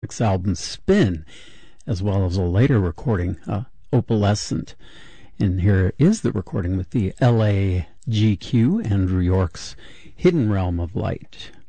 1986 album Spin, as well as a later recording, Opalescent. And here is the recording with the LA GQ, Andrew York's Hidden Realm of Light.